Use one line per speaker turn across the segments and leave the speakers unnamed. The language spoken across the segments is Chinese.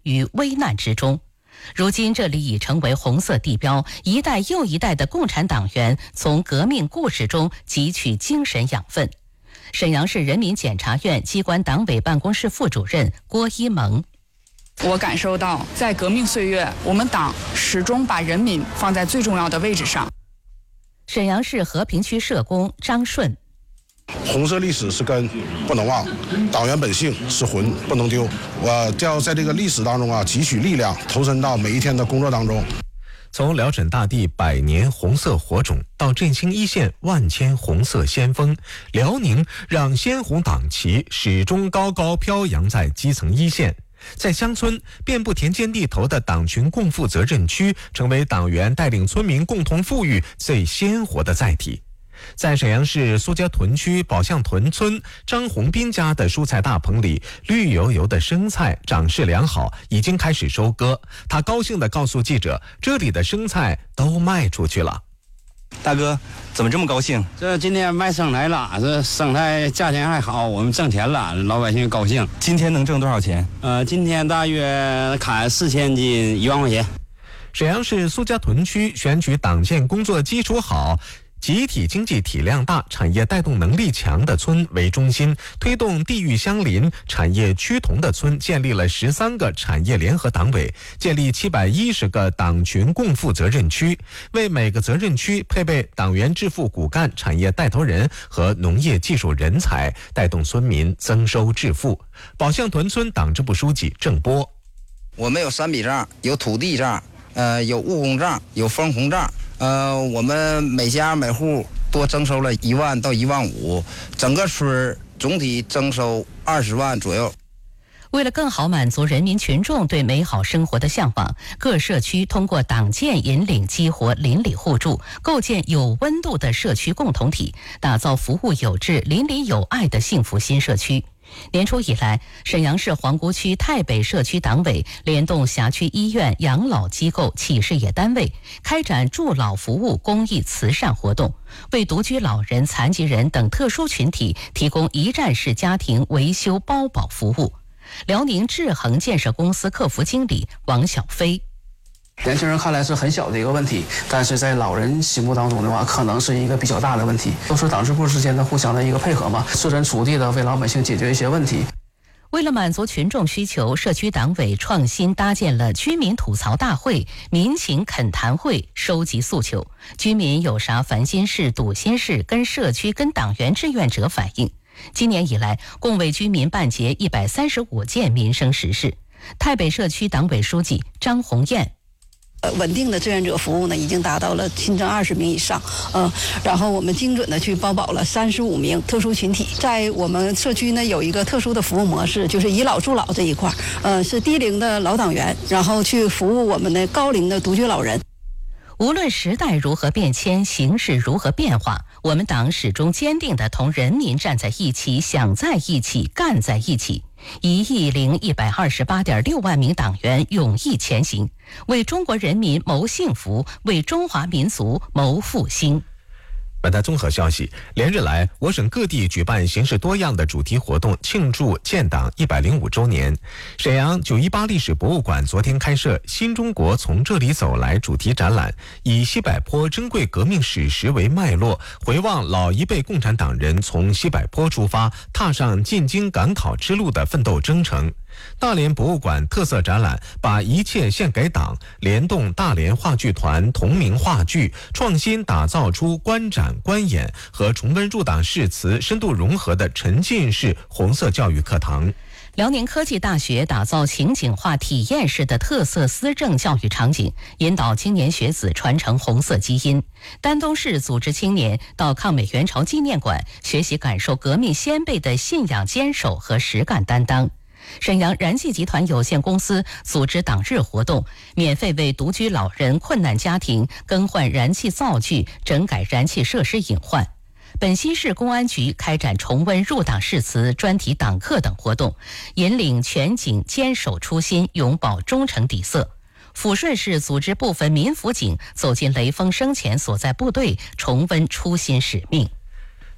于危难之中。如今这里已成为红色地标，一代又一代的共产党员从革命故事中汲取精神养分。沈阳市人民检察院机关党委办公室副主任郭一萌，
我感受到在革命岁月，我们党始终把人民放在最重要的位置上。
沈阳市和平区社工张顺，
红色历史是根，不能忘；党员本性是魂，不能丢。我要在这个历史当中汲取力量，投身到每一天的工作当中。
从辽沈大地百年红色火种到振兴一线万千红色先锋，辽宁让鲜红党旗始终高高飘扬在基层一线。在乡村遍布田间地头的党群共负责任区，成为党员带领村民共同富裕最鲜活的载体。在沈阳市苏家屯区宝象屯村张红斌家的蔬菜大棚里，绿油油的生菜长势良好，已经开始收割。他高兴地告诉记者，这里的生菜都卖出去了。
大哥，怎么这么高兴？
这今天卖生菜了，这生菜价钱还好，我们挣钱了，老百姓高兴。
今天能挣多少钱？
今天大约砍4000斤，1万块钱。
沈阳市苏家屯区选举党建工作基础好、集体经济体量大、产业带动能力强的村为中心，推动地域相邻、产业趋同的村建立了13个产业联合党委，建立710个党群共负责任区，为每个责任区配备党员致富骨干、产业带头人和农业技术人才，带动村民增收致富。宝象屯村党支部书记郑波：
我们有3笔账，有土地账，有务工账，有分红账。我们每家每户多征收了1万到1万5，整个村总体征收20万左右。
为了更好满足人民群众对美好生活的向往，各社区通过党建引领激活邻里互助，构建有温度的社区共同体，打造服务有质、邻里有爱的幸福新社区。年初以来，沈阳市皇姑区太北社区党委联动辖区医院、养老机构、企事业单位，开展助老服务公益慈善活动，为独居老人、残疾人等特殊群体提供一站式家庭维修包保服务。辽宁智恒建设公司客服经理王小飞：
年轻人看来是很小的一个问题，但是在老人心目当中的话，可能是一个比较大的问题。都是党支部之间的互相的一个配合嘛，设身处地的为老百姓解决一些问题。
为了满足群众需求，社区党委创新搭建了居民吐槽大会、民情恳谈会，收集诉求。居民有啥烦心事、堵心事，跟社区、跟党员志愿者反映。今年以来，共为居民办结135件民生实事。太北社区党委书记张红艳：
稳定的志愿者服务呢，已经达到了新增20名以上，然后我们精准的去包保了35名特殊群体。在我们社区呢，有一个特殊的服务模式，就是以老助老这一块，是低龄的老党员，然后去服务我们的高龄的独居老人。
无论时代如何变迁，形势如何变化，我们党始终坚定地同人民站在一起，想在一起，干在一起。1亿128.6万名党员勇毅前行，为中国人民谋幸福，为中华民族谋复兴。
本台综合消息，连日来，我省各地举办形式多样的主题活动，庆祝建党105周年。沈阳918历史博物馆昨天开设“新中国从这里走来”主题展览，以西柏坡珍贵革命史实为脉络，回望老一辈共产党人从西柏坡出发，踏上进京赶考之路的奋斗征程。大连博物馆特色展览把一切献给党，联动大连话剧团同名话剧，创新打造出观展、观演和重温入党誓词深度融合的沉浸式红色教育课堂。
辽宁科技大学打造情景化体验式的特色思政教育场景，引导青年学子传承红色基因。丹东市组织青年到抗美援朝纪念馆学习感受革命先辈的信仰坚守和实干担当。沈阳燃气集团有限公司组织党日活动，免费为独居老人、困难家庭更换燃气灶具，整改燃气设施隐患。本溪市公安局开展重温入党誓词、专题党课等活动，引领全警坚守初心，永葆忠诚底色。抚顺市组织部分民辅警走进雷锋生前所在部队，重温初心使命。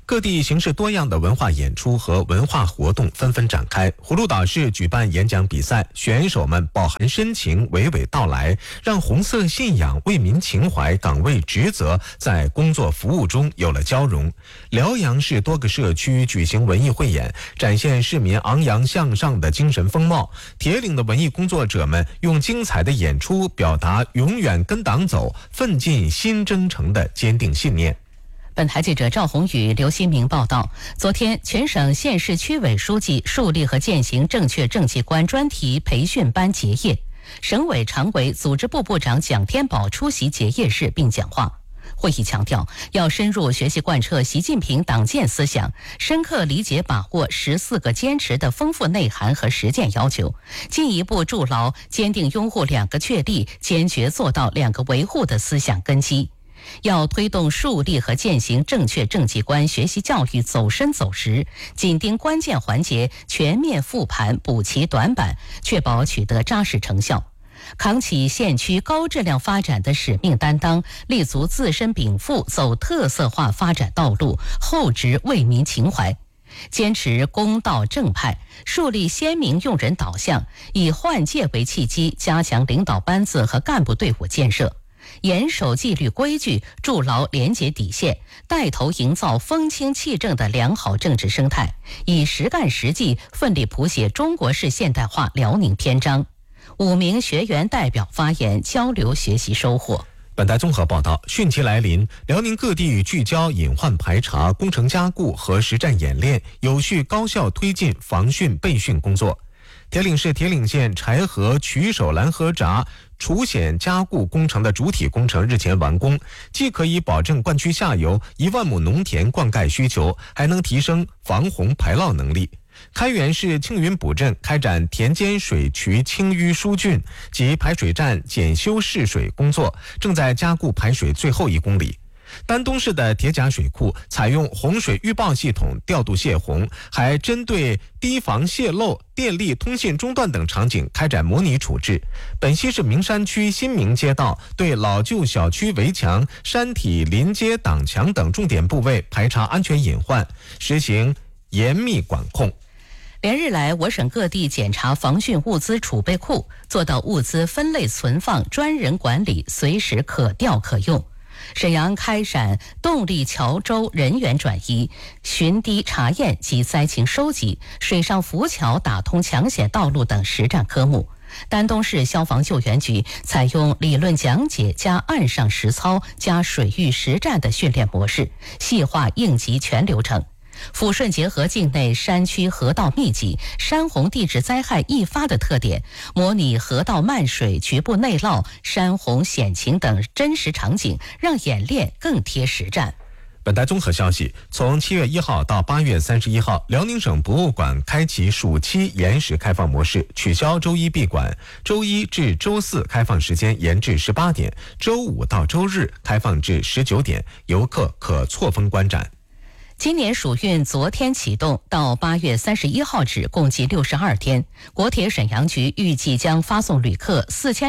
各地形式多样的文化演出和文化活动纷纷展开。葫芦岛市举办演讲比赛，选手们饱含深情，娓娓道来，让红色信仰、为民情怀、岗位职责在工作服务中有了交融。辽阳市多个社区举行文艺汇演，展现市民昂扬向上的精神风貌。铁岭的文艺工作者们用精彩的演出表达永远跟党走、奋进新征程的坚定信念。
本台记者赵宏宇、刘新明报道，昨天全省县市区委书记树立和践行正确政绩观专题培训班结业，省委常委、组织部部长蒋天宝出席结业式并讲话。会议强调，要深入学习贯彻习近平党建思想，深刻理解把握14个坚持的丰富内涵和实践要求，进一步筑牢坚定拥护2个确立、坚决做到2个维护的思想根基。要推动树立和践行正确政绩观学习教育走深走实，紧盯关键环节，全面复盘补齐短板，确保取得扎实成效。扛起县区高质量发展的使命担当，立足自身禀赋，走特色化发展道路，厚植为民情怀。坚持公道正派，树立鲜明用人导向，以换届为契机，加强领导班子和干部队伍建设。严守纪律规矩，筑牢廉洁底线，带头营造风清气正的良好政治生态，以实干实际奋力谱写中国式现代化辽宁篇章。5名学员代表发言，交流学习收获。
本台综合报道，汛期来临，辽宁各地聚焦隐患排查、工程加固和实战演练，有序高效推进防汛备汛工作。铁岭市铁岭县柴河曲首拦河闸除险加固工程的主体工程日前完工，既可以保证灌区下游1万亩农田灌溉需求，还能提升防洪排涝能力。开原市青云堡镇开展田间水渠清淤疏浚及排水站检修试水工作，正在加固排水最后1公里。丹东市的铁甲水库采用洪水预报系统调度泄洪，还针对堤防泄漏、电力通信中断等场景开展模拟处置。本溪市明山区新明街道对老旧小区围墙、山体临街挡墙等重点部位排查安全隐患，实行严密管控。
连日来，我省各地检查防汛物资储备库，做到物资分类存放、专人管理，随时可调可用。沈阳开展动力桥舟人员转移、巡堤查验及灾情收集、水上浮桥打通抢险道路等实战科目。丹东市消防救援局采用理论讲解加岸上实操加水域实战的训练模式，细化应急全流程。抚顺结合境内山区河道密集、山洪地质灾害易发的特点，模拟河道漫水、局部内涝、山洪险情等真实场景，让演练更贴实战。
本台综合消息，从7月1号到8月31号，辽宁省博物馆开启暑期延时开放模式，取消周一闭馆，周一至周四开放时间延至18点，周五到周日开放至19点，游客可错峰观展。
今年暑运昨天启动，到8月31号止，共计62天。国铁沈阳局预计将发送旅客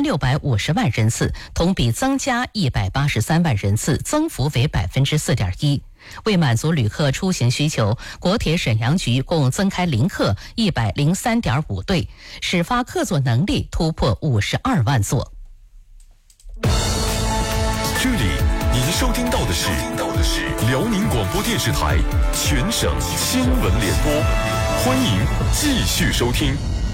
4650万人次，同比增加183万人次，增幅为4.1%。为满足旅客出行需求，国铁沈阳局共增开临客103.5对，始发客座能力突破52万座。
这里您收听到的是辽宁广播电视台全省新闻联播，欢迎继续收听。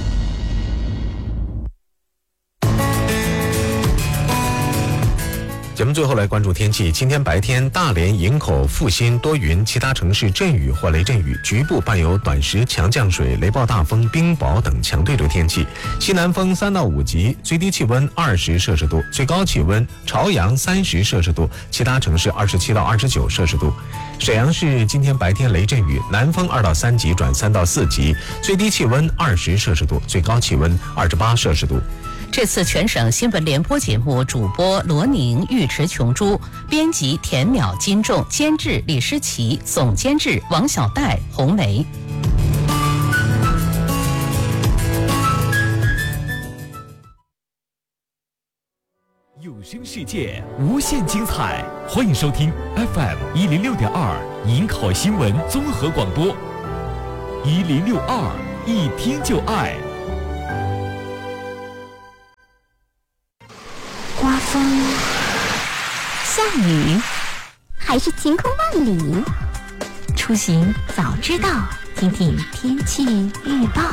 节目最后来关注天气。今天白天，大连、营口、阜新多云，其他城市阵雨或雷阵雨，局部伴有短时强降水、雷暴大风、冰雹等强对流天气。西南风3到5级，最低气温20摄氏度，最高气温朝阳30摄氏度，其他城市27到29摄氏度。沈阳市今天白天雷阵雨，南风2到3级转3到4级，最低气温20摄氏度，最高气温28摄氏度。
这次全省新闻联播节目主播罗宁、尉迟琼珠，编辑田淼、金仲，监制李诗琪，总监制王小戴、红梅。
有声世界无限精彩，欢迎收听 FM 106.2营口新闻综合广播，1062一听就爱。
刮风、下雨，还是晴空万里？出行早知道，听听天气预报。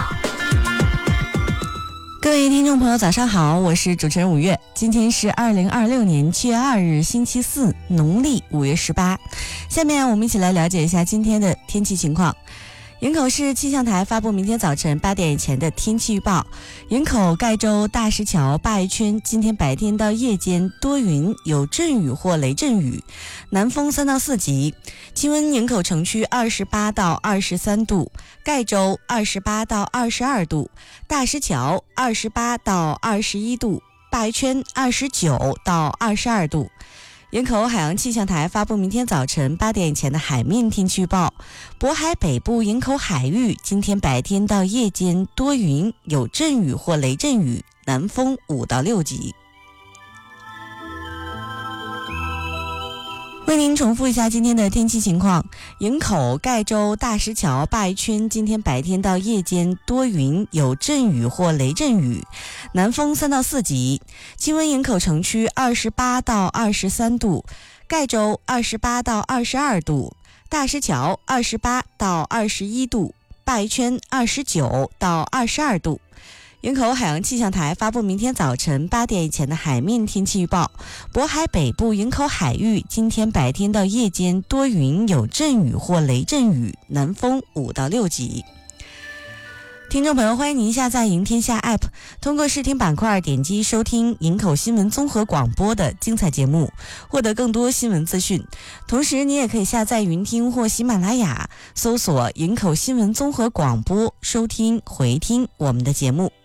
各位听众朋友早上好，我是主持人5月。今天是2026年7月2日星期四，农历5月18。下面我们一起来了解一下今天的天气情况。营口市气象台发布明天早晨8点以前的天气预报。营口、盖州、大石桥、鲅鱼圈今天白天到夜间多云，有阵雨或雷阵雨，南风3到4级。气温营口城区28到23度，盖州28到22度，大石桥28到21度，鲅鱼圈29到22度。营口海洋气象台发布明天早晨8点以前的海面天气预报。渤海北部营口海域今天白天到夜间多云，有阵雨或雷阵雨，南风5到6级。为您重复一下今天的天气情况。营口、盖州、大石桥、鲅鱼圈今天白天到夜间多云，有阵雨或雷阵雨，南风3到4级。气温营口城区28到23度，盖州28到22度，大石桥28到21度，鲅鱼圈29到22度。营口海洋气象台发布明天早晨8点以前的海面天气预报。渤海北部营口海域今天白天到夜间多云，有阵雨或雷阵雨，南风5到6级。听众朋友，欢迎您下载营天下 App， 通过视听板块点击收听营口新闻综合广播的精彩节目，获得更多新闻资讯。同时你也可以下载云听或喜马拉雅，搜索营口新闻综合广播，收听回听我们的节目。